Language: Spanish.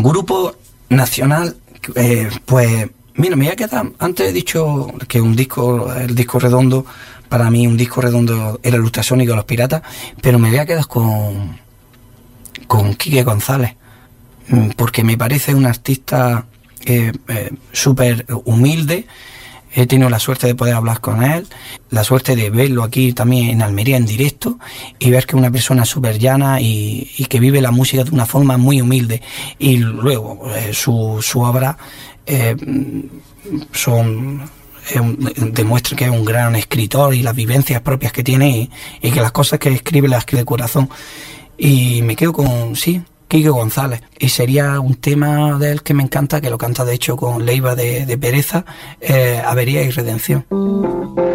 Grupo nacional, pues mira, me voy a quedar, antes he dicho que el disco redondo, para mí un disco redondo era el Ultrasónico de los Piratas, pero me voy a quedar con Quique González, porque me parece un artista súper humilde. He tenido la suerte de poder hablar con él, la suerte de verlo aquí también en Almería en directo y ver que es una persona súper llana y que vive la música de una forma muy humilde. Y luego su obra demuestra que es un gran escritor y las vivencias propias que tiene y que las cosas que escribe las escribe de corazón. Y me quedo con, Quique González, y sería un tema de él que me encanta, que lo canta de hecho con Leiva de Pereza, Avería y Redención.